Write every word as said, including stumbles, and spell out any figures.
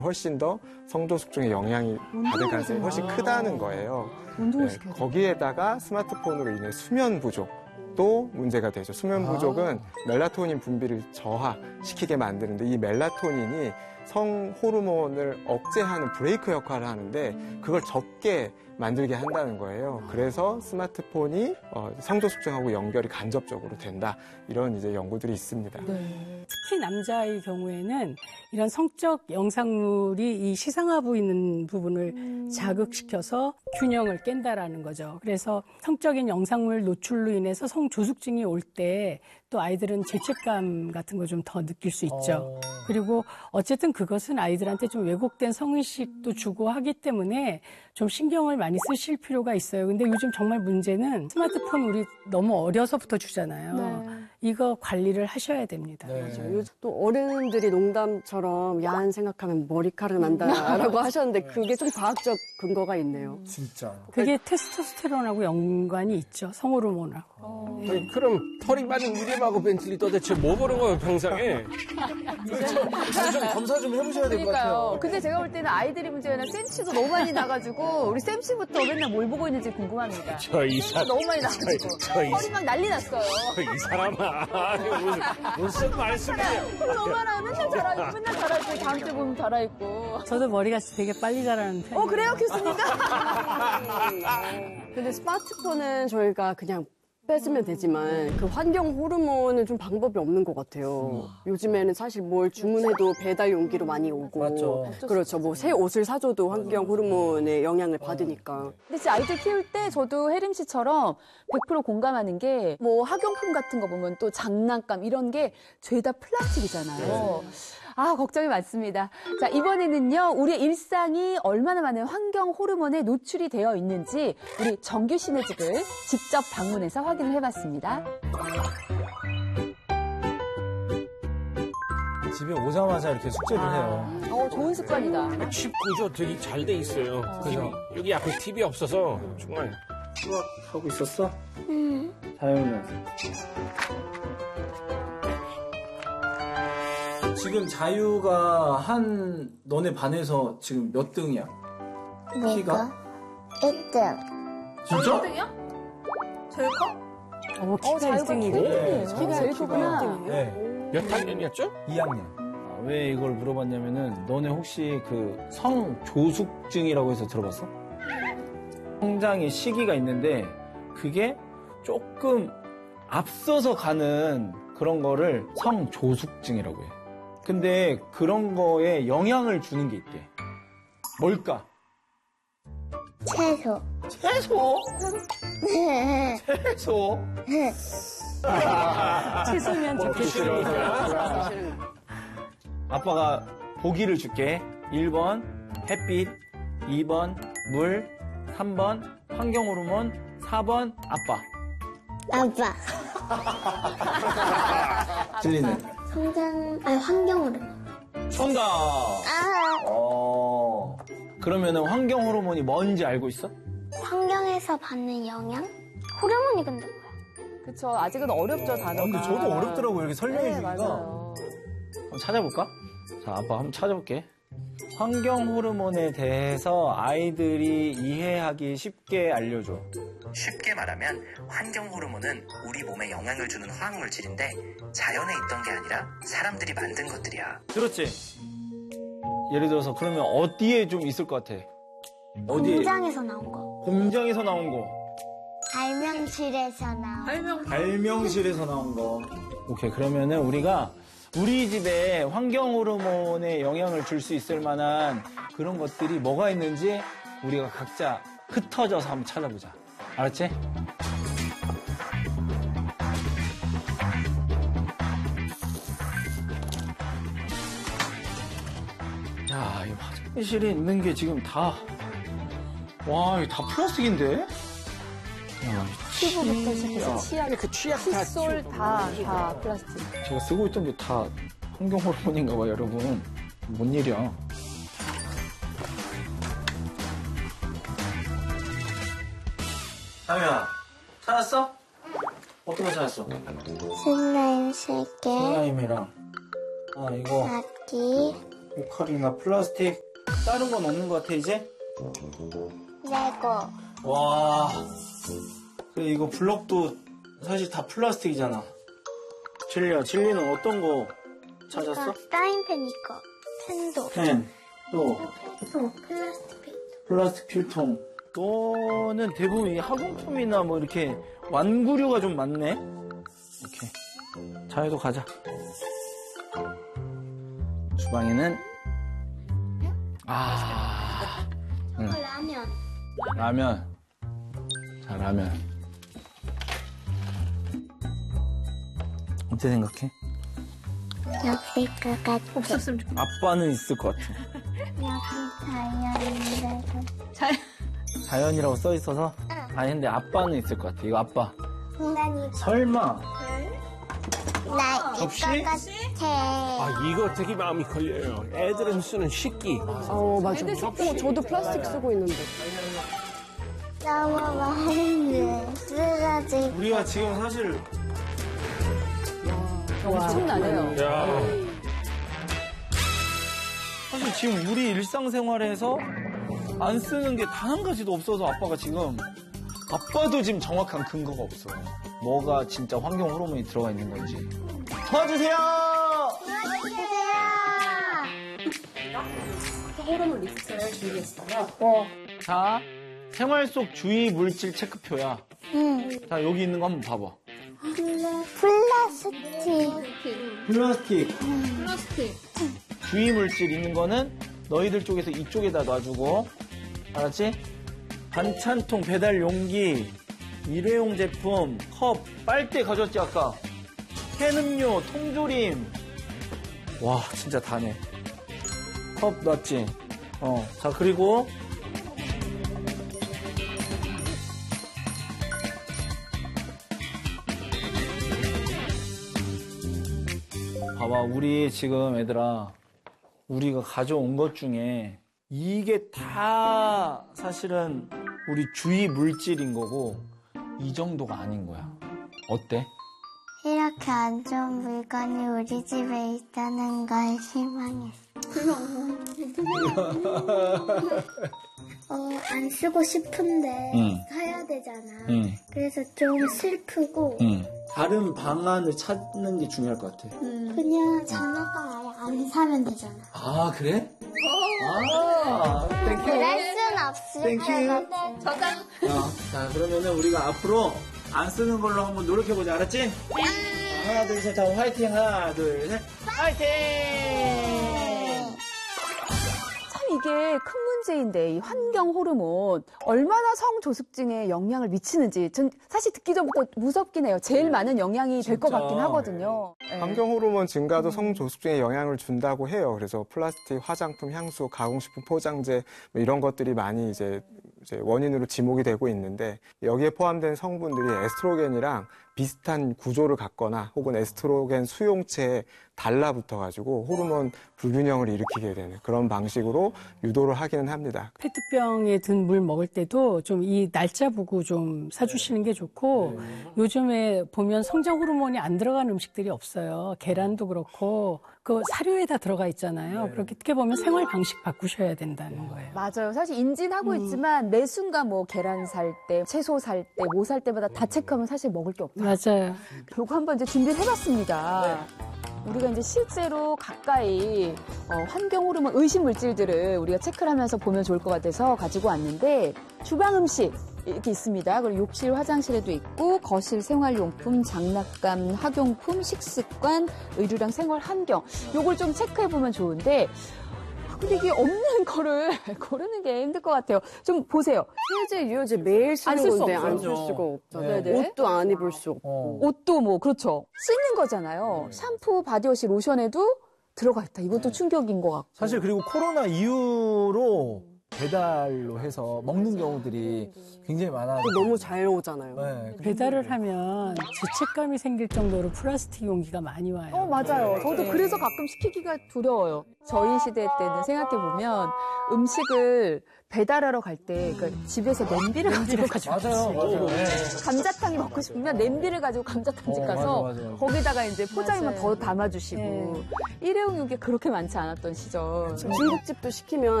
훨씬 더 성도 숙종에 영향이 받을 가능성이 훨씬 크다는 거예요. 네, 거기에다가 스마트폰으로 인해 수면 부족도 문제가 되죠. 수면 부족은 멜라토닌 분비를 저하시키게 만드는데 이 멜라토닌이 성 호르몬을 억제하는 브레이크 역할을 하는데 그걸 적게 만들게 한다는 거예요. 그래서 스마트폰이 어, 성도 숙종하고 연결이 간접적으로 된다. 이런 이제 연구들이 있습니다. 네. 특히 남자의 경우에는 이런 성적 영상물이 이 시상하고 있는 부분을 음... 자극시켜서 균형을 깬다라는 거죠. 그래서 성적인 영상물 노출로 인해서 성조숙증이 올 때 또 아이들은 죄책감 같은 거 좀 더 느낄 수 있죠. 어... 그리고 어쨌든 그것은 아이들한테 좀 왜곡된 성의식도 주고 하기 때문에 좀 신경을 많이 쓰실 필요가 있어요. 근데 요즘 정말 문제는 스마트폰 우리 너무 어려서부터 주잖아요. 네. 이거 관리를 하셔야 됩니다. 네. 맞아요. 요즘 또 어른들이 농담처럼 야한 생각하면 머리카락 난다라고 하셨는데 그게 좀 과학적 근거가 있네요. 진짜. 그게 테스토스테론하고 연관이 있죠. 성호르몬하고. 어. 아니, 그럼 털이 많은 위렘하고 벤틀리 도대체 뭐 보는 거예요, 평상에? 좀, 좀 검사 좀 해보셔야 될 것 같아요. 근데 제가 볼 때는 아이들이 문제가 아니라 쌤씨도 너무 많이 나가지고 우리 쌤씨부터 맨날 뭘 보고 있는지 궁금합니다. 저 이 사람 너무 많이 나가지고 털이 막 난리 났어요. 이 사람아 무슨 무슨 말씀이에요? 너무 많아요. 맨날 자라있고 맨날 자라있고 다음 주에 보면 자라있고. 저도 머리가 되게 빨리 자라는 편이에요. 어 그래요 교수님가? 근데 스마트폰은 저희가 그냥 뺏으면 되지만 그 환경 호르몬은 좀 방법이 없는 것 같아요. 요즘에는 사실 뭘 주문해도 배달 용기로 많이 오고 맞죠. 그렇죠. 뭐 새 옷을 사줘도 환경 호르몬의 영향을 받으니까. 근데 진짜 아이들 키울 때 저도 혜림 씨처럼 백 퍼센트 공감하는 게 뭐 학용품 같은 거 보면 또 장난감 이런 게 죄다 플라스틱이잖아요. 아, 걱정이 많습니다. 자, 이번에는요, 우리의 일상이 얼마나 많은 환경 호르몬에 노출이 되어 있는지 우리 정규 씨네 집을 직접 방문해서 확인을 해봤습니다. 집에 오자마자 이렇게 숙제를 아, 해요. 어, 좋은 습관이다. 칩 구조 되게 잘 돼 있어요. 어. 티비, 여기 앞에 티비 없어서 정말 수학하고 있었어? 응. 자유는? 지금 자유가 한 너네 반에서 지금 몇 등이야? 키가? 일 등. 진짜? 일 등이요? 제일 커? 어, 키가 일 등이래요. 네, 키가 제일 크구나. 네. 몇 학년이었죠? 이 학년. 아, 왜 이걸 물어봤냐면은 너네 혹시 그 성조숙증이라고 해서 들어봤어? 성장의 시기가 있는데 그게 조금 앞서서 가는 그런 거를 성조숙증이라고 해. 근데 그런 거에 영향을 주는 게 있대. 뭘까? 채소. 채소? 채소? 채소면 좋겠어요. 아빠가 보기를 줄게. 일 번 햇빛, 이 번 물, 삼 번 환경호르몬, 사 번 아빠. 아빠. 들리네. 성장, 아니, 환경호르몬. 정답! 아, 어. 그러면은 환경 호르몬이 뭔지 알고 있어? 환경에서 받는 영향? 호르몬이 근데 뭐야? 그쵸. 아직은 어렵죠, 단어가. 아, 근데 저도 어렵더라고요. 이렇게 설명해 네, 주니까. 맞아요. 한번 찾아볼까? 자, 아빠 한번 찾아볼게. 환경 호르몬에 대해서 아이들이 이해하기 쉽게 알려줘. 쉽게 말하면 환경 호르몬은 우리 몸에 영향을 주는 화학물질인데 자연에 있던 게 아니라 사람들이 만든 것들이야. 들었지? 예를 들어서 그러면 어디에 좀 있을 것 같아? 어디에? 공장에서 나온 거. 공장에서 나온 거. 발명실에서 나온 발명. 발명실에서 나온 거. 오케이, 그러면은 우리가 우리 집에 환경 호르몬에 영향을 줄 수 있을 만한 그런 것들이 뭐가 있는지 우리가 각자 흩어져서 한번 찾아보자. 알았지? 야, 이 화장실에 있는 게 지금 다, 와, 이거 다 플라스틱인데? 야, 피부부터 시작해서 치약. 치약, 그 취약 다 칫솔 다, 다 플라스틱. 제가 쓰고 있던 게 다 환경 호르몬인가 봐, 여러분. 뭔 일이야. 자유야, 찾았어? 어떤 거 찾았어? 슬라임 세 개, 슬라임이랑, 아, 이거, 악기, 오카리나 플라스틱. 다른 건 없는 것 같아, 이제? 레고. 와. 그래, 이거 블럭도 사실 다 플라스틱이잖아. 칠리야, 칠리는 어떤 거 찾았어? 사인펜 이거. 펜도. 펜. 또, 필통. 플라스틱 필통. 플라스틱 필통. 너는 대부분 이 학용품이나 뭐 이렇게 완구류가 좀 많네? 이렇게. 자유도 가자. 주방에는, 아. 응. 이거 라면. 라면. 자, 라면. 어떻게 생각해? 여기 것 같아. 없었으면 좋 아빠는 있을 것 같아. 여기 자연인데도. 자연이라고 써 있어서? 응. 아니, 근데 아빠는 있을 것 같아. 이거 아빠. 난 이거. 설마. 나 접시? 이거 같아. 아, 이거 되게 마음이 걸려요. 애들은 쓰는 식기. 어, 맞아. 어, 저도 플라스틱 쓰고 있는데. 너무 많은데 쓰러지. 우리가 지금 사실 엄청나네요. 야. 사실 지금 우리 일상생활에서 안 쓰는 게 단 한 가지도 없어서 아빠가 지금 아빠도 지금 정확한 근거가 없어. 뭐가 진짜 환경 호르몬이 들어가 있는 건지. 도와주세요! 호르몬 리스트를 준비했어요. 자, 생활 속 주의 물질 체크표야. 응. 자, 여기 있는 거 한번 봐봐. 플라스틱. 플라스틱. 플라스틱. 주의 물질 있는 거는 너희들 쪽에서 이쪽에다 놔주고, 알았지? 반찬통, 배달 용기, 일회용 제품, 컵, 빨대 가져왔지 아까. 캔 음료, 통조림. 와, 진짜 다네. 컵 놨지? 어, 자, 그리고 봐봐, 우리 지금 애들아, 우리가 가져온 것 중에 이게 다 사실은 우리 주위 물질인 거고 이 정도가 아닌 거야. 어때? 이렇게 안 좋은 물건이 우리 집에 있다는 걸 실망했어. 어, 안 쓰고 싶은데 응. 사야 되잖아. 응. 그래서 좀 슬프고 응. 다른 방안을 찾는 게 중요할 것 같아. 그냥 장난감 아예 안 사면 되잖아. 아, 그래? 아, 땡큐. 그럴 순 없을 땡큐. 것 같아. 저장. 어, 자, 그러면은 우리가 앞으로 안 쓰는 걸로 한번 노력해보자, 알았지? 자, 하나, 둘, 셋, 자, 화이팅! 하나, 둘, 셋, 화이팅! 참 이게 큰 문제인데 이 환경 호르몬 얼마나 성조숙증에 영향을 미치는지 전 사실 듣기 전부터 무섭긴 해요. 제일 많은 영향이 될 것 진짜. 같긴 하거든요. 네. 환경 호르몬 증가도 성조숙증에 영향을 준다고 해요. 그래서 플라스틱, 화장품, 향수, 가공식품, 포장재 뭐 이런 것들이 많이 이제 이제 원인으로 지목이 되고 있는데 여기에 포함된 성분들이 에스트로겐이랑 비슷한 구조를 갖거나 혹은 에스트로겐 수용체에 달라붙어가지고 호르몬 불균형을 일으키게 되는 그런 방식으로 유도를 하기는 합니다. 페트병에 든 물 먹을 때도 좀 이 날짜 보고 좀 사주시는 게 좋고 요즘에 보면 성장 호르몬이 안 들어간 음식들이 없어요. 계란도 그렇고 그 사료에다 들어가 있잖아요. 그렇게 어떻게 보면 생활 방식 바꾸셔야 된다는 거예요. 맞아요. 사실 인지는 하고 있지만 매 순간 뭐 계란 살 때, 채소 살 때, 뭐 살 때마다 다 체크하면 사실 먹을 게 없다. 맞아요. 요거 한번 이제 준비를 해봤습니다. 우리가 이제 실제로 가까이 어, 환경 호르몬 의심 물질들을 우리가 체크를 하면서 보면 좋을 것 같아서 가지고 왔는데 주방 음식 이렇게 있습니다. 그리고 욕실, 화장실에도 있고 거실, 생활용품, 장난감, 학용품, 식습관, 의류랑 생활 환경 요걸 좀 체크해 보면 좋은데 근데 이게 없는 거를 고르는 게 힘들 것 같아요. 좀 보세요. 세제, 유효제 매일 쓰는 안쓸수 건데 없어요. 안 쓸 수가 없잖아요. 네네. 옷도 안 입을 수 없고. 어. 옷도 뭐 그렇죠. 씻는 거잖아요. 샴푸, 바디워시, 로션에도 들어가 있다. 이것도 충격인 것 같고. 사실 그리고 코로나 이후로 배달로 해서 먹는 경우들이 굉장히 많아요. 너무 잘 오잖아요. 네. 배달을 하면 죄책감이 생길 정도로 플라스틱 용기가 많이 와요. 어, 맞아요. 저도 네. 그래서 가끔 시키기가 두려워요. 저희 시대 때는 생각해보면 음식을 배달하러 갈 때 그러니까 집에서 냄비를 가지고 가지고 맞아요, 맞아요. 네. 감자탕이 먹고 싶으면 냄비를 가지고 감자탕집 어, 가서 맞아, 맞아. 거기다가 이제 포장이만 맞아요. 더 담아주시고 네. 일회용 용기가 그렇게 많지 않았던 시절. 중국집도 시키면